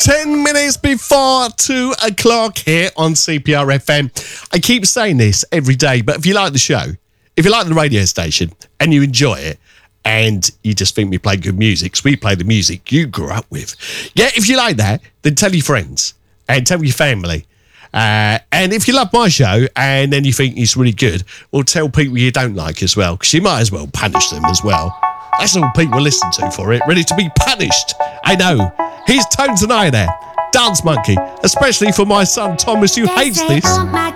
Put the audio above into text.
10 minutes before 2 o'clock here on CPR FM. I keep saying this every day, but if you like the show, if you like the radio station and you enjoy it, and you just think we play good music, so we play the music you grew up with. Yeah, if you like that, then tell your friends and tell your family. And if you love my show and then you think it's really good, well, tell people you don't like as well, because you might as well punish them as well. That's all people listen to for it, ready to be punished. I know. Here's Tones and I there, Dance Monkey, especially for my son Thomas, who hates this.